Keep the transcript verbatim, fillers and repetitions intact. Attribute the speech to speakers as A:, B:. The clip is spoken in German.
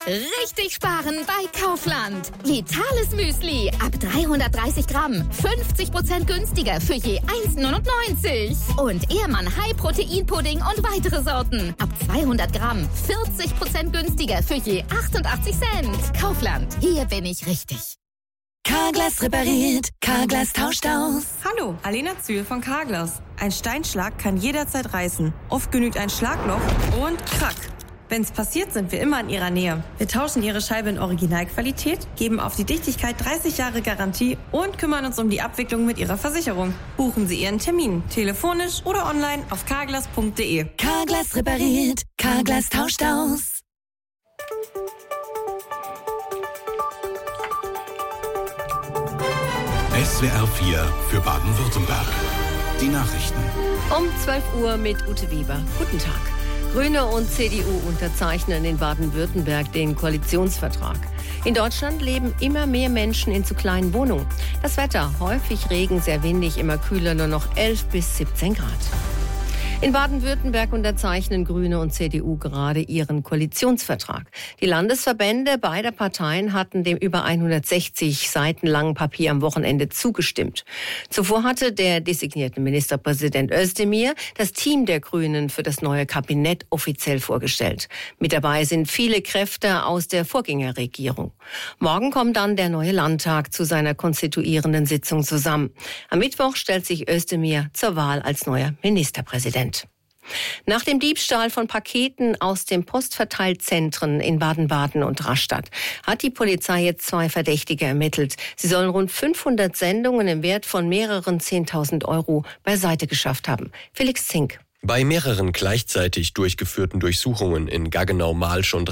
A: Richtig sparen bei Kaufland. Vitales Müsli ab dreihundertdreißig Gramm. fünfzig Prozent günstiger für je eins neunundneunzig. Und Ehrmann High Protein Pudding und weitere Sorten. Ab zweihundert Gramm. vierzig Prozent günstiger für je achtundachtzig Cent. Kaufland. Hier bin ich richtig.
B: Carglass repariert. Carglass tauscht aus.
C: Hallo, Alena Zühl von Carglass. Ein Steinschlag kann jederzeit reißen. Oft genügt ein Schlagloch und krack. Wenn's passiert, sind wir immer in Ihrer Nähe. Wir tauschen Ihre Scheibe in Originalqualität, geben auf die Dichtigkeit dreißig Jahre Garantie und kümmern uns um die Abwicklung mit Ihrer Versicherung. Buchen Sie Ihren Termin, telefonisch oder online auf carglass punkt de.
B: Carglass repariert. Carglass tauscht aus.
D: S W R vier für Baden-Württemberg. Die Nachrichten.
E: Um zwölf Uhr mit Ute Weber. Guten Tag. Grüne und C D U unterzeichnen in Baden-Württemberg den Koalitionsvertrag. In Deutschland leben immer mehr Menschen in zu kleinen Wohnungen. Das Wetter, häufig Regen, sehr windig, immer kühler, nur noch elf bis siebzehn Grad. In Baden-Württemberg unterzeichnen Grüne und C D U gerade ihren Koalitionsvertrag. Die Landesverbände beider Parteien hatten dem über hundertsechzig Seiten langen Papier am Wochenende zugestimmt. Zuvor hatte der designierte Ministerpräsident Özdemir das Team der Grünen für das neue Kabinett offiziell vorgestellt. Mit dabei sind viele Kräfte aus der Vorgängerregierung. Morgen kommt dann der neue Landtag zu seiner konstituierenden Sitzung zusammen. Am Mittwoch stellt sich Özdemir zur Wahl als neuer Ministerpräsident. Nach dem Diebstahl von Paketen aus den Postverteilzentren in Baden-Baden und Rastatt hat die Polizei jetzt zwei Verdächtige ermittelt. Sie sollen rund fünfhundert Sendungen im Wert von mehreren zehntausend Euro beiseite geschafft haben. Felix Zink.
F: Bei mehreren gleichzeitig durchgeführten Durchsuchungen in Gaggenau, Malsch und